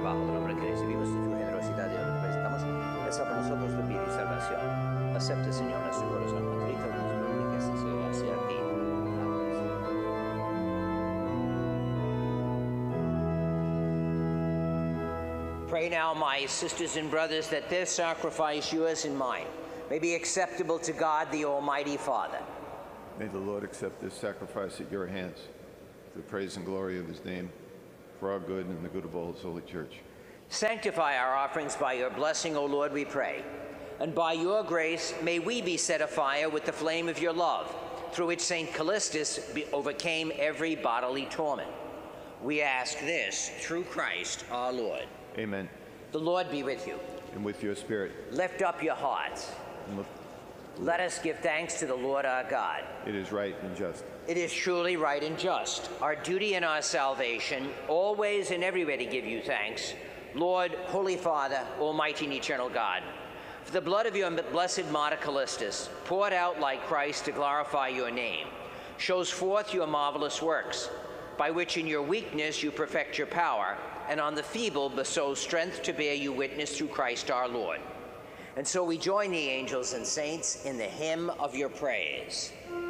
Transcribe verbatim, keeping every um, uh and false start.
trabajo, del hombre que recibimos de tu generosidad y lo presentamos, esa para nosotros tu vida y salvación. Acepte, Señor, nuestro corazón contrito, que se sea hacia ti. Pray now, my sisters and brothers, that this sacrifice, yours and mine, may be acceptable to God, the Almighty Father. May the Lord accept this sacrifice at your hands, for the praise and glory of his name, for our good and the good of all his holy church. Sanctify our offerings by your blessing, O Lord, we pray. And by your grace, may we be set afire with the flame of your love, through which Saint Callistus overcame every bodily torment. We ask this through Christ our Lord. Amen. The Lord be with you. And with your spirit. Lift up your hearts. And lift- Let us give thanks to the Lord our God. It is right and just. It is truly right and just, our duty and our salvation, always and everywhere to give you thanks, Lord, Holy Father, Almighty and eternal God, for the blood of your blessed martyr Callistus, poured out like Christ to glorify your name, shows forth your marvelous works, by which in your weakness you perfect your power, and on the feeble bestow strength to bear you witness through Christ our Lord. And so we join the angels and saints in the hymn of your praise.